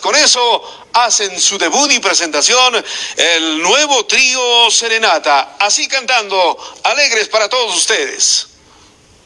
con eso hacen su debut y presentación el nuevo trío Serenata, así cantando, alegres para todos ustedes.